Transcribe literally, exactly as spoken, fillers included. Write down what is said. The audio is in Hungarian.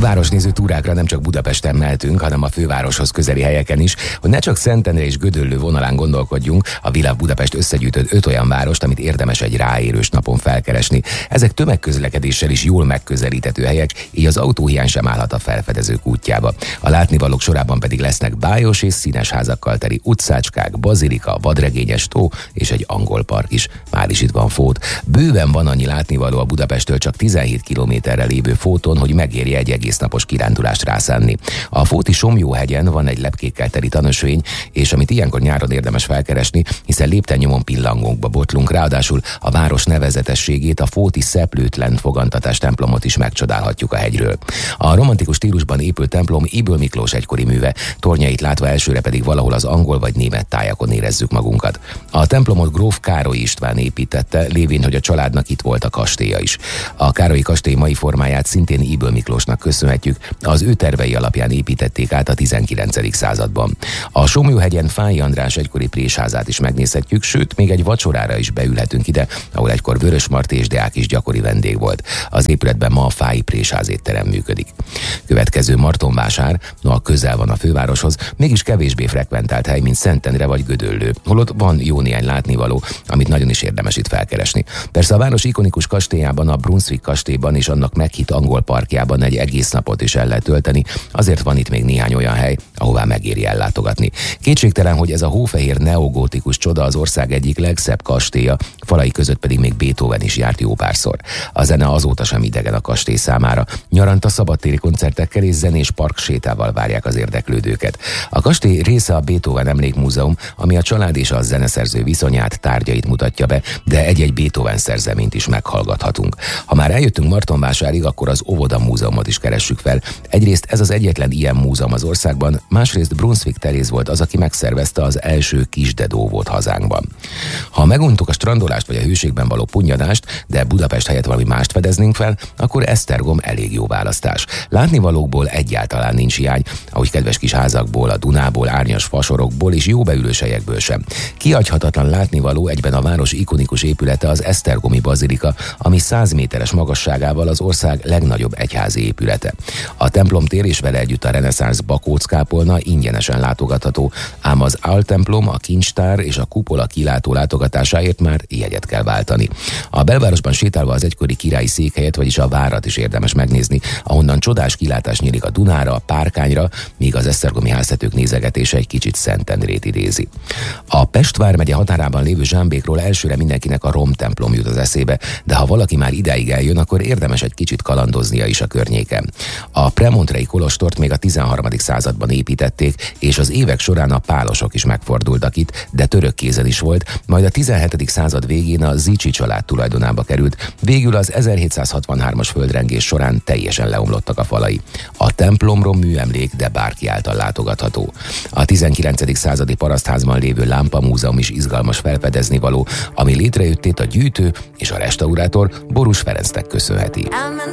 Városnéző túrákra nem csak Budapesten mehetünk, hanem a fővároshoz közeli helyeken is, hogy ne csak Szentendre és Gödöllő vonalán gondolkodjunk, a Világ Budapest összegyűjtött öt olyan várost, amit érdemes egy ráérős napon felkeresni. Ezek tömegközlekedéssel is jól megközelíthető helyek, így az autóhiány sem állhat a felfedezők útjába. A látnivalók sorában pedig lesznek bájos és színes házakkal teli utcácskák, bazilika, vadregényes tó és egy angol park is. Már is itt van Fót. Bőven van annyi látnivaló a Budapesttől csak tizenhét kilométerre lévő Fóton, hogy megéri egy egész napos kirándulást rászánni. A fóti Somlyóhegyen van egy lepkékkel teli tanösvény, és amit ilyenkor nyáron érdemes felkeresni, hiszen léptennyomon pillangókba botlunk, ráadásul a város nevezetességét, a fóti Szeplőtlen Fogantatás templomot is megcsodálhatjuk a hegyről. A romantikus stílusban épült templom Ybl Miklós egykori műve, tornyait látva elsőre pedig valahol az angol vagy német tájakon érezzük magunkat. A templomot gróf Károly István építette, lévén, hogy a családnak itt volt a kastélya is. A Károlyi kastély mai formáját szintén Ybl Miklósnak köszönhetjük, az ő tervei alapján építették át a tizenkilencedik században. A Somlyóhegyen Fáy András egykori présházát is megnézhetjük, sőt, még egy vacsorára is beülhetünk ide, ahol egykor Vörösmarty és Deák is gyakori vendég volt. Az épületben ma a Fáy présház étterem működik. Következő Martonvásár, noha közel van a fővároshoz, mégis kevésbé frekventált hely, mint Szentendre vagy Gödöllő, holott van jó néhány látnivaló, amit nagyon is érdemes itt felkeresni. Persze a város ikonikus kastélyában, a Brunswick kastélyban és annak meghitt angol parkjában egy egész napot is el lehet tölteni, azért van itt még néhány olyan hely, ahová megéri ellátogatni. Kétségtelen, hogy ez a hófehér neogótikus csoda az ország egyik legszebb kastélya, falai között pedig még Beethoven is járt jó párszor. A zene azóta sem idegen a kastély számára. Nyaranta szabadtéri koncertekkel és zenés parksétával várják az érdeklődőket. A kastély része a Beethoven Emlékmúzeum, ami a család és a zeneszerző viszonyát, tárgyait mutatja be, de egy-egy Beethoven szerzeményt is meghallgathatunk. Ha már eljöttünk Martonvásárig, akkor az Óvoda Múzeumot is keressük fel. Egyrészt ez az egyetlen ilyen múzeum az országban, másrészt Brunswick Teréz volt az, aki megszervezte az első kisdedóvót hazánkban. Ha meguntuk a strandolást vagy a hőségben való punnyadást, de Budapest helyett valami mást fedeznénk fel, akkor Esztergom elég jó választás. Látnivalókból egyáltalán nincs hiány, ahogy kedves kis házakból, a Dunából, árnyas fasorokból és jó beülős helyekből sem. Kihagyhatatlan látnivaló egyben a város ikonikus épülete, az esztergomi bazilika, ami száz méteres magasságával az ország legnagyobb egyházi épülete. A templomtér és vele együtt a reneszánsz bakóckápolna ingyenesen látogatható, ám az áltemplom, a kincstár és a kupola kilátó látogatásáért már jegyet kell váltani. A belvárosban sétálva az egykori királyi székhelyet, vagyis a várat is érdemes megnézni, ahonnan csodás kilátás nyílik a Dunára, a Párkányra, míg az esztergomi háztetők nézegetése egy kicsit Szentendrét idézi. A Pest vármegye határában lévő Zsámbékról elsőre mindenkinek a Rom templom jut az eszébe, de ha valaki már idáig eljön, akkor érdemes egy kicsit kalandoznia is a környéken. A premontrei kolostort még a tizenharmadik században építették, és az évek során a pálosok is megfordultak itt, de török kézen is volt, majd a tizenhetedik század végén a Zichy család tulajdonába került, végül az ezerhétszázhatvanhármas földrengés során teljesen leomlottak a falai. A templomról műemlék, de bárki által látogatható. A tizenkilencedik századi parasztházban lévő Lámpa Múzeum is izgalmas felfedezni való, ami létrejöttét a gyűjtő és a restaurátor Borús Ferencnek köszönheti.